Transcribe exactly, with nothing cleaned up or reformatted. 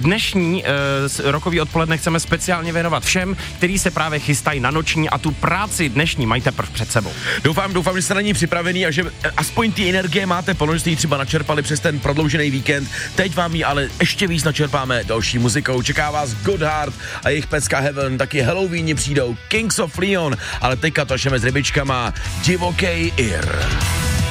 dnešní uh, rokový odpoledne chceme speciálně věnovat všem, kteří se právě chystají na noční a tu práci dnešní mají teprve před sebou. Doufám, doufám, že jste na ní připravený a že aspoň ty energie máte plno, že jste ji třeba načerpali přes ten prodloužený víkend. Teď vám ji ale ještě víc načerpáme další muzikou. Čeká vás Godhard a jejich pecka Heaven, taky Halloweeni přijdou, Kings of Leon, ale teďka točeme s rybičkama, Divokej Ir.